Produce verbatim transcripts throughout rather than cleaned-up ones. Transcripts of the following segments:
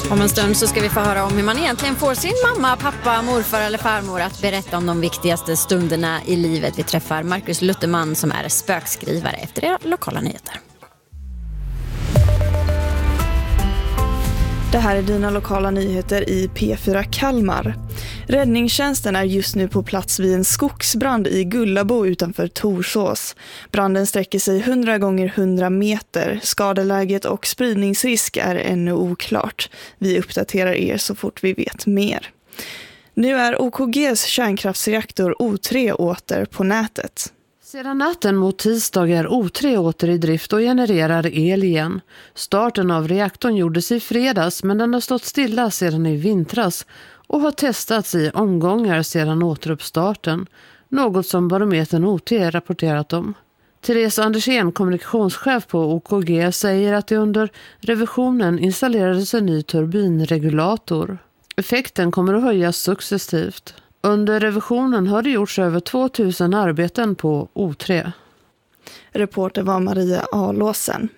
Om en stund så ska vi få höra om hur man egentligen får sin mamma, pappa, morfar eller farmor att berätta om de viktigaste stunderna i livet. Vi träffar Marcus Lutterman som är spökskrivare efter era lokala nyheter. Det här är dina lokala nyheter i P fyra Kalmar. Räddningstjänsten är just nu på plats vid en skogsbrand i Gullabo utanför Torsås. Branden sträcker sig hundra gånger hundra meter. Skadeläget och spridningsrisk är ännu oklart. Vi uppdaterar er så fort vi vet mer. Nu är O K G:s kärnkraftsreaktor O tre åter på nätet. Sedan natten mot tisdag är O tre åter i drift och genererar el igen. Starten av reaktorn gjordes i fredags men den har stått stilla sedan i vintras och har testats i omgångar sedan återuppstarten, något som barometern O T rapporterat om. Therese Andersén, kommunikationschef på O K G, säger att det under revisionen installerades en ny turbinregulator. Effekten kommer att höjas successivt. Under revisionen har det gjorts över tvåtusen arbeten på O tre. Reporter var Maria Alåsen.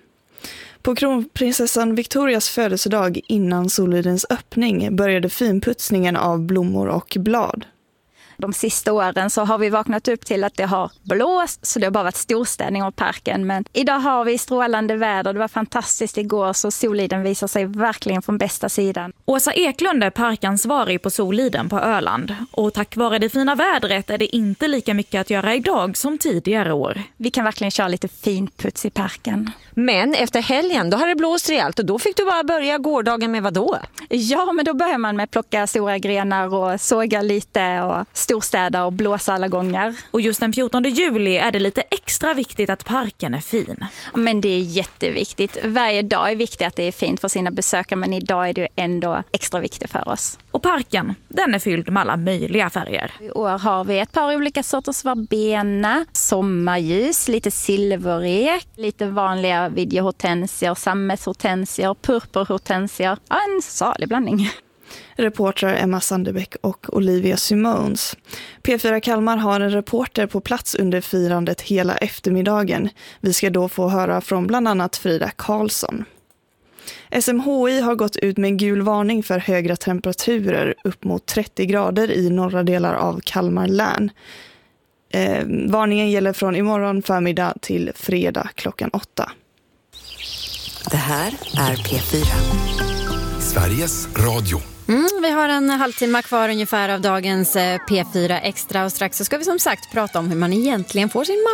På kronprinsessan Victorias födelsedag innan Solidens öppning började finputsningen av blommor och blad. De sista åren så har vi vaknat upp till att det har blåst, så det har bara varit storstädning av parken. Men idag har vi strålande väder, det var fantastiskt igår, så Soliden visar sig verkligen från bästa sidan. Åsa Eklund är parkansvarig på Soliden på Öland. Och tack vare det fina vädret är det inte lika mycket att göra idag som tidigare år. Vi kan verkligen köra lite finputs i parken. Men efter helgen, då har det blåst rejält och då fick du bara börja gårdagen med vad då? Ja, men då börjar man med att plocka stora grenar och såga lite och storstäda och blåsa alla gånger. Och just den fjortonde juli är det lite extra viktigt att parken är fin. Men det är jätteviktigt. Varje dag är viktigt att det är fint för sina besökare, men idag är det ändå extra viktigt för oss. Och parken, den är fylld med alla möjliga färger. I år har vi ett par olika sorters verbena, sommarljus, lite silverek, lite vanliga videohortensier, sammetshortensier, purpurhortensier. Ja, en salig blandning. Reportrar Emma Sanderbäck och Olivia Simons. P fyra Kalmar har en reporter på plats under firandet hela eftermiddagen. Vi ska då få höra från bland annat Frida Karlsson. S M H I har gått ut med en gul varning för högre temperaturer upp mot trettio grader i norra delar av Kalmar län. Eh, varningen gäller från imorgon förmiddag till fredag klockan åtta. Det här är P fyra. Sveriges Radio. Mm, vi har en halvtimme kvar ungefär av dagens P fyra Extra och strax så ska vi som sagt prata om hur man egentligen får sin mamma